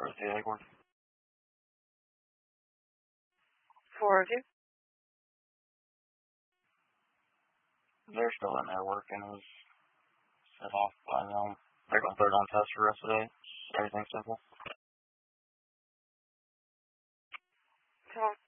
Where's the egg work? 4 of you. They're still in there working. It was set off by them. They're going to put it on test for the rest of the day. Everything's simple. Talk.